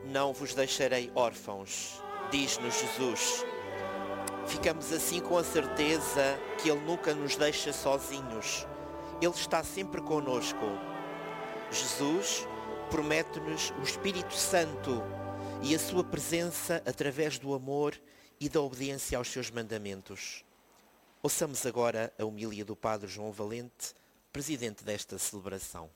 Não vos deixarei órfãos, diz-nos Jesus. Ficamos assim com a certeza que Ele nunca nos deixa sozinhos. Ele está sempre conosco. Jesus promete-nos o Espírito Santo e a sua presença através do amor e da obediência aos seus mandamentos. Ouçamos agora a homilia do Padre João Valente, presidente desta celebração.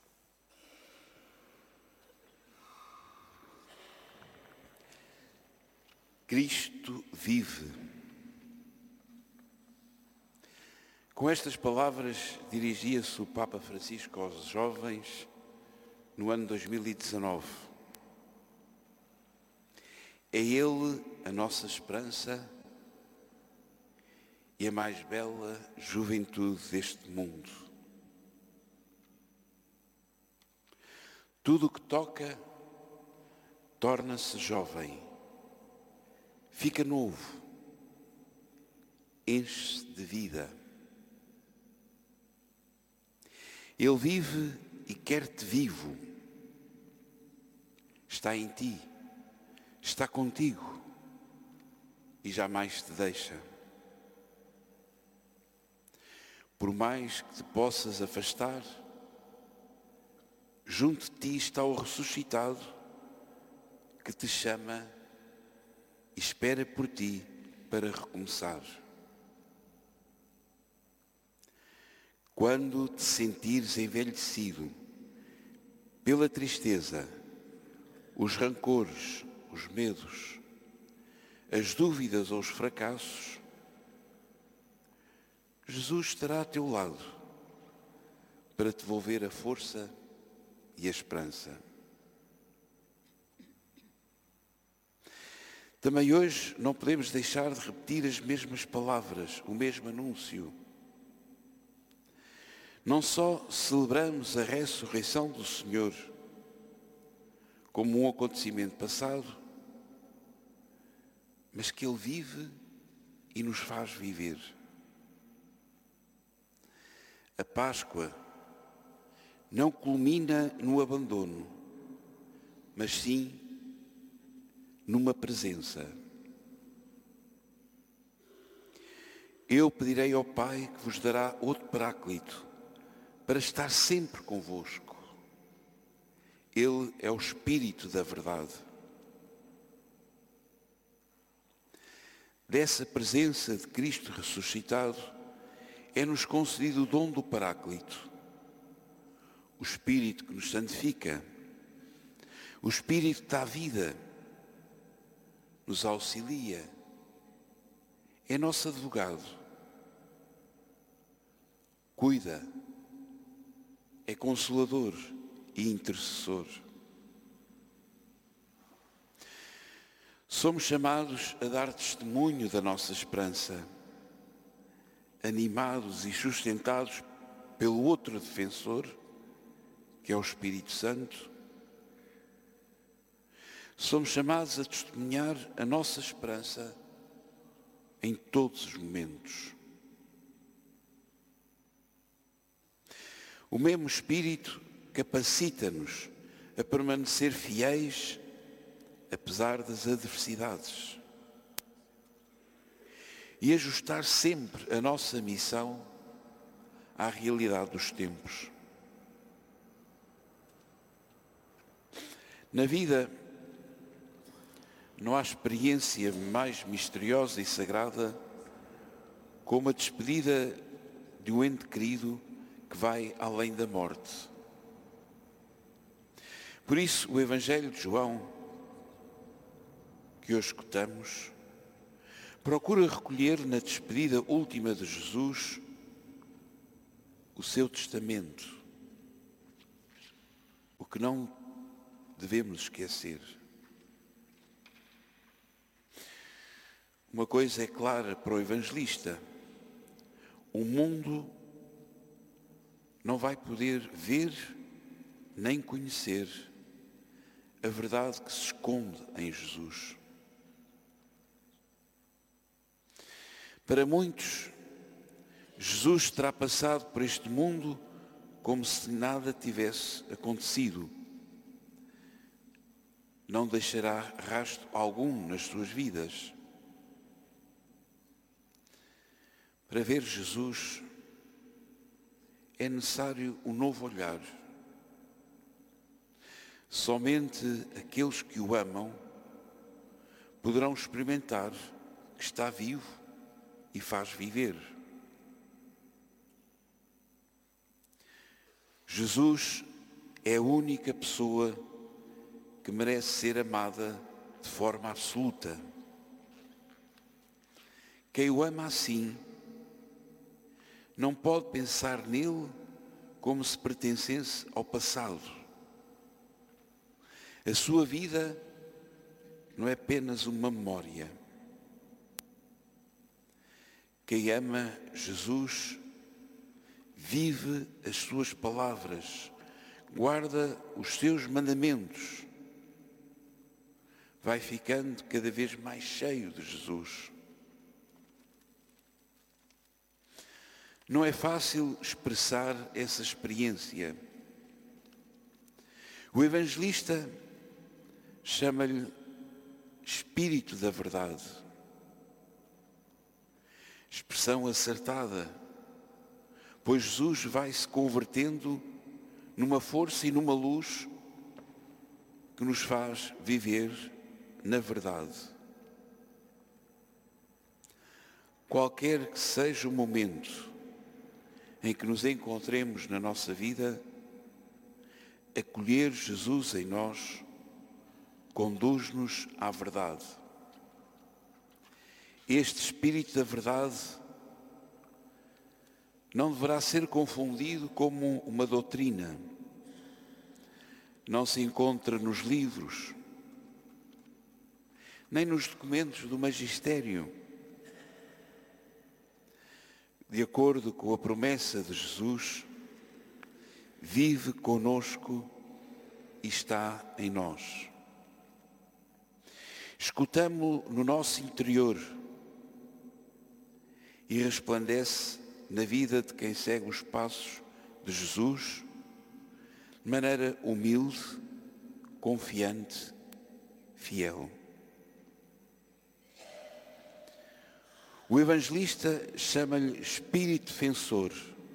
Cristo vive. Com estas palavras dirigia-se o Papa Francisco aos jovens no ano 2019. É Ele a nossa esperança e a mais bela juventude deste mundo. Tudo o que toca torna-se jovem. Fica novo, enche-se de vida. Ele vive e quer-te vivo. Está em ti, está contigo e jamais te deixa. Por mais que te possas afastar, junto de ti está o ressuscitado que te chama e espera por ti para recomeçar. Quando te sentires envelhecido pela tristeza, os rancores, os medos, as dúvidas ou os fracassos, Jesus estará a teu lado para te devolver a força e a esperança. Também hoje não podemos deixar de repetir as mesmas palavras, o mesmo anúncio. Não só celebramos a ressurreição do Senhor como um acontecimento passado, mas que Ele vive e nos faz viver. A Páscoa não culmina no abandono, mas sim numa presença. Eu pedirei ao Pai que vos dará outro Paráclito para estar sempre convosco. Ele é o Espírito da verdade. Dessa presença de Cristo ressuscitado é-nos concedido o dom do Paráclito, o Espírito que nos santifica, o Espírito que dá vida, nos auxilia, é nosso advogado, cuida, é consolador e intercessor. Somos chamados a dar testemunho da nossa esperança, animados e sustentados pelo outro defensor, que é o Espírito Santo. Somos chamados a testemunhar a nossa esperança em todos os momentos. O mesmo Espírito capacita-nos a permanecer fiéis apesar das adversidades e ajustar sempre a nossa missão à realidade dos tempos. Na vida, não há experiência mais misteriosa e sagrada como a despedida de um ente querido que vai além da morte. Por isso, o Evangelho de João, que hoje escutamos, procura recolher na despedida última de Jesus o seu testamento, o que não devemos esquecer. Uma coisa é clara para o evangelista: o mundo não vai poder ver nem conhecer a verdade que se esconde em Jesus. Para muitos, Jesus terá passado por este mundo como se nada tivesse acontecido. não deixará rastro algum nas suas vidas. Para ver Jesus é necessário um novo olhar. Somente aqueles que o amam poderão experimentar que está vivo e faz viver. Jesus é a única pessoa que merece ser amada de forma absoluta. Quem o ama assim não pode pensar nele como se pertencesse ao passado. A sua vida não é apenas uma memória. Quem ama Jesus vive as suas palavras, guarda os seus mandamentos, vai ficando cada vez mais cheio de Jesus. Não é fácil expressar essa experiência. O evangelista chama-lhe Espírito da Verdade. Expressão acertada, pois Jesus vai se convertendo numa força e numa luz que nos faz viver na verdade. Qualquer que seja o momento em que nos encontremos na nossa vida, acolher Jesus em nós conduz-nos à verdade. Este Espírito da Verdade não deverá ser confundido como uma doutrina. Não se encontra nos livros, nem nos documentos do magistério. De acordo com a promessa de Jesus, vive conosco e está em nós. Escutamo-lo no nosso interior e resplandece na vida de quem segue os passos de Jesus, de maneira humilde, confiante, fiel. O evangelista chama-lhe Espírito Defensor,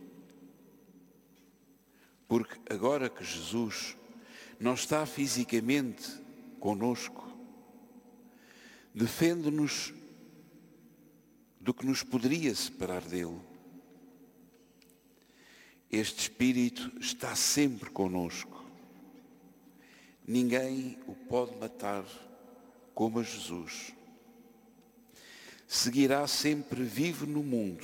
porque agora que Jesus não está fisicamente conosco, defende-nos do que nos poderia separar dele. Este Espírito está sempre conosco. Ninguém o pode matar como a Jesus. Seguirá sempre vivo no mundo.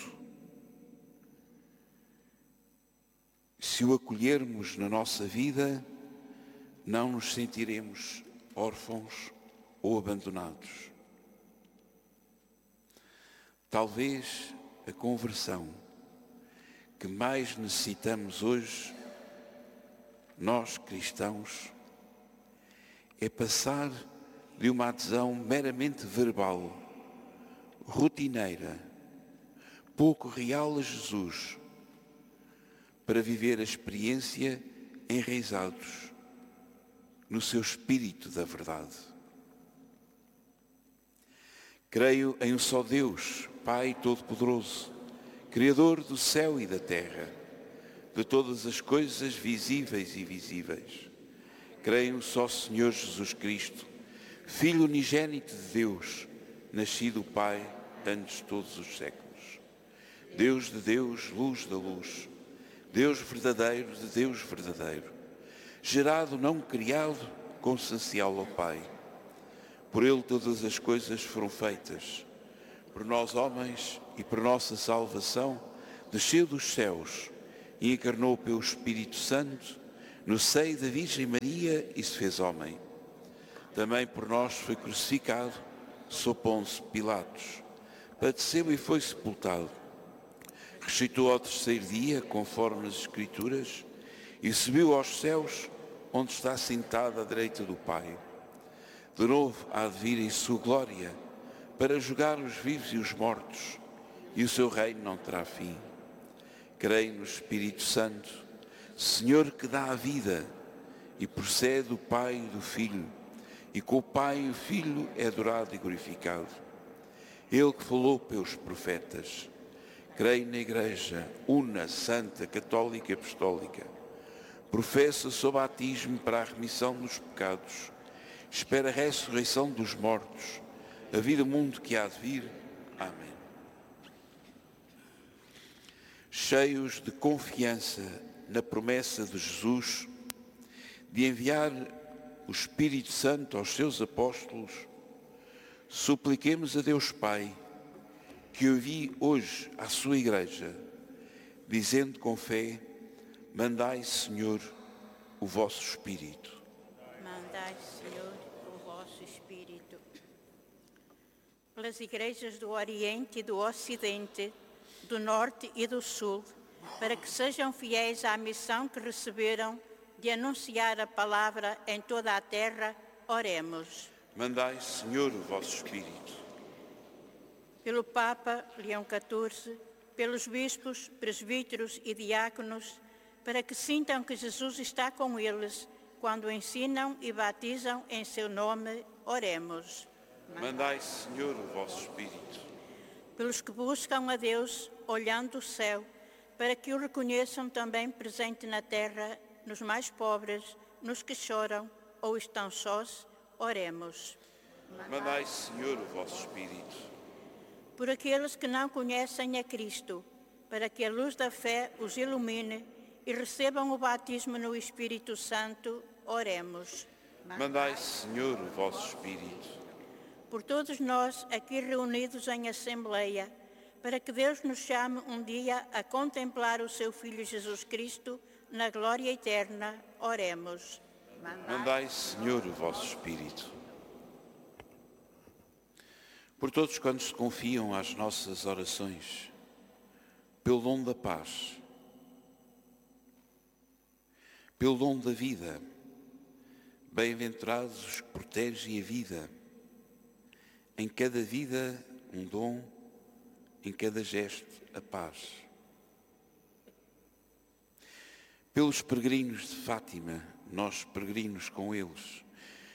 Se o acolhermos na nossa vida, não nos sentiremos órfãos ou abandonados. Talvez a conversão que mais necessitamos hoje, nós cristãos, é passar de uma adesão meramente verbal, rotineira, pouco real a Jesus, para viver a experiência enraizados no seu Espírito da Verdade. Creio em um só Deus, Pai Todo-Poderoso, Criador do céu e da terra, de todas as coisas visíveis e invisíveis. Creio em um só Senhor Jesus Cristo, Filho unigênito de Deus, nascido do Pai antes de todos os séculos. Deus de Deus, luz da luz, Deus verdadeiro de Deus verdadeiro, gerado, não criado, consubstancial ao Pai. Por Ele todas as coisas foram feitas. Por nós homens e por nossa salvação, desceu dos céus e encarnou pelo Espírito Santo no seio da Virgem Maria e se fez homem. Também por nós foi crucificado sob Pôncio Pilatos. Padeceu e foi sepultado. Ressuscitou ao terceiro dia, conforme as Escrituras, e subiu aos céus, onde está sentado à direita do Pai. De novo há de vir em sua glória, para julgar os vivos e os mortos, e o seu reino não terá fim. Creio no Espírito Santo, Senhor que dá a vida, e procede do Pai e do Filho, e com o Pai e o Filho é adorado e glorificado. Ele que falou pelos profetas. Creio na Igreja, una, santa, católica e apostólica. Professa o batismo para a remissão dos pecados. Espera a ressurreição dos mortos, a vida do mundo que há de vir. Amém. Cheios de confiança na promessa de Jesus de enviar o Espírito Santo aos seus apóstolos, supliquemos a Deus Pai que o envie hoje à sua Igreja, dizendo com fé: mandai, Senhor, o vosso Espírito. Mandai, Senhor, o vosso Espírito. Pelas igrejas do Oriente e do Ocidente, do Norte e do Sul, para que sejam fiéis à missão que receberam de anunciar a palavra em toda a terra, oremos. Mandai, Senhor, o vosso Espírito. Pelo Papa Leão XIV, pelos bispos, presbíteros e diáconos, para que sintam que Jesus está com eles quando ensinam e batizam em seu nome, oremos. Mandai, Senhor, o vosso Espírito. Pelos que buscam a Deus, olhando o céu, para que o reconheçam também presente na terra, nos mais pobres, nos que choram ou estão sós, oremos. Mandai, Senhor, o vosso Espírito. Por aqueles que não conhecem a Cristo, para que a luz da fé os ilumine e recebam o batismo no Espírito Santo, oremos. Mandai, Senhor, o vosso Espírito. Por todos nós aqui reunidos em assembleia, para que Deus nos chame um dia a contemplar o seu Filho Jesus Cristo na glória eterna, oremos. Mandai, Senhor, o vosso Espírito. Por todos quantos se confiam às nossas orações, pelo dom da paz, pelo dom da vida, bem-aventurados os que protegem a vida, em cada vida um dom, em cada gesto a paz. Pelos peregrinos de Fátima, nós peregrinos com eles.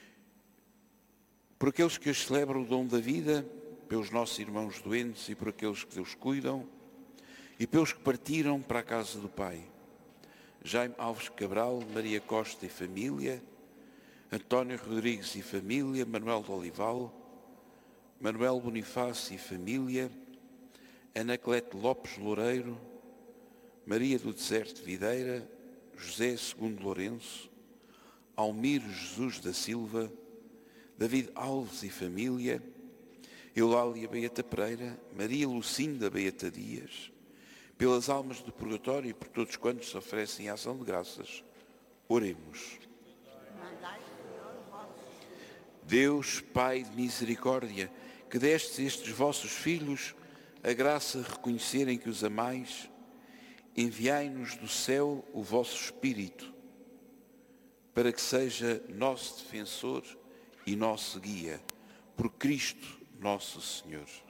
Por aqueles que hoje celebram o dom da vida, pelos nossos irmãos doentes e por aqueles que os cuidam, e pelos que partiram para a casa do Pai. Jaime Alves Cabral, Maria Costa e família, António Rodrigues e família, Manuel de Olival, Manuel Bonifácio e família, Anaclete Lopes Loureiro, Maria do Deserto Videira, José II Lourenço, Almiro Jesus da Silva, David Alves e família, Eulália Beata Pereira, Maria Lucinda Beata Dias, pelas almas do purgatório e por todos quantos se oferecem a ação de graças, oremos. Deus, Pai de misericórdia, que destes a estes vossos filhos a graça de reconhecerem que os amais, enviai-nos do céu o vosso Espírito, para que seja nosso defensor e nosso guia, por Cristo nosso Senhor.